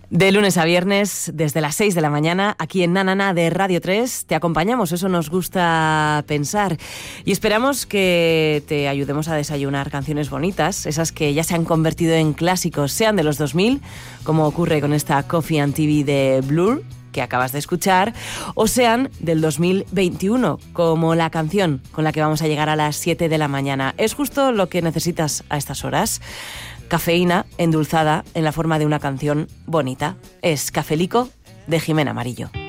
De lunes a viernes, desde las 6 de la mañana, aquí en Nanana de Radio 3, te acompañamos, eso nos gusta pensar. Y esperamos que te ayudemos a desayunar canciones bonitas, esas que ya se han convertido en clásicos, sean de los 2000, como ocurre con esta Coffee and TV de Blur, que acabas de escuchar, o sean del 2021, como la canción con la que vamos a llegar a las 7 de la mañana. Es justo lo que necesitas a estas horas. Cafeína endulzada en la forma de una canción bonita. Es Cafelico de Jimena Amarillo.